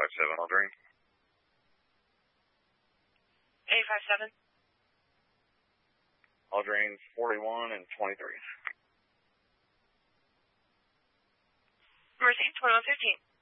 857, all drain. 857. All drains 41 and 23. Mercy, 2115.